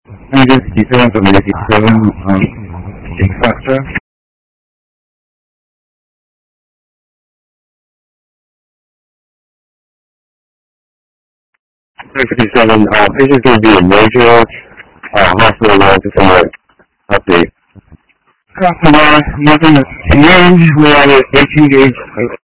157 from 87, X-Factor. Patient going to be a major hospital to update. Nothing has changed. We're at 18 days.